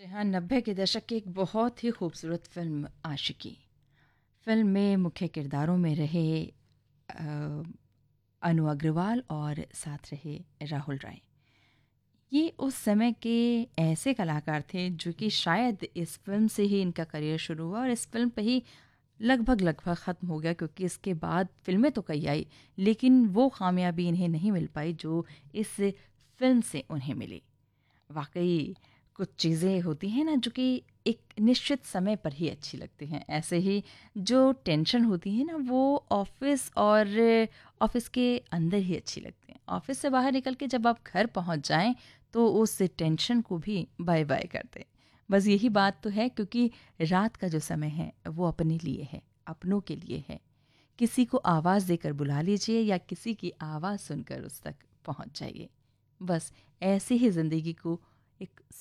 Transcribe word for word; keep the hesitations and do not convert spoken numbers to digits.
जी हाँ, नब्बे के दशक की एक बहुत ही खूबसूरत फ़िल्म आशिकी। फ़िल्म में मुख्य किरदारों में रहे अ, अनु अग्रवाल और साथ रहे राहुल राय। ये उस समय के ऐसे कलाकार थे जो कि शायद इस फ़िल्म से ही इनका करियर शुरू हुआ और इस फ़िल्म पे ही लगभग लगभग ख़त्म हो गया, क्योंकि इसके बाद फ़िल्में तो कई आई, लेकिन वो कामयाबी इन्हें नहीं मिल पाई जो इस फ़िल्म से उन्हें मिली। वाक़ई कुछ चीज़ें होती हैं ना जो कि एक निश्चित समय पर ही अच्छी लगती हैं। ऐसे ही जो टेंशन होती है ना वो ऑफ़िस और ऑफ़िस के अंदर ही अच्छी लगती हैं। ऑफ़िस से बाहर निकल के जब आप घर पहुँच जाएँ तो उस टेंशन को भी बाय-बाय कर दें। बस यही बात तो है, क्योंकि रात का जो समय है वो अपने लिए है, अपनों के लिए है। किसी को आवाज़ देकर बुला लीजिए या किसी की आवाज़ सुनकर उस तक पहुँच जाइए। बस ऐसे ही ज़िंदगी को एक